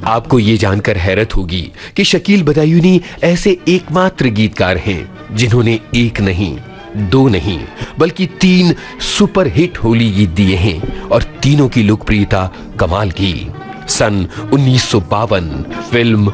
आपको ये जानकर हैरत होगी कि शकील बदायूनी ऐसे एकमात्र गीतकार हैं जिन्होंने एक नहीं, दो नहीं, बल्कि 3 सुपर हिट होली गीत दिए हैं और तीनों की लोकप्रियता कमाल की। सन 1952 फिल्म